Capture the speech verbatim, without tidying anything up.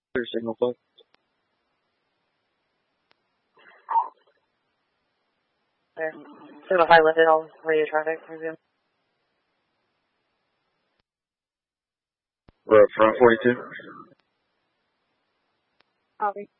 Clear signal, folks. There. Signal high lifted, all radio traffic, resume. We're up front forty-two. Copy.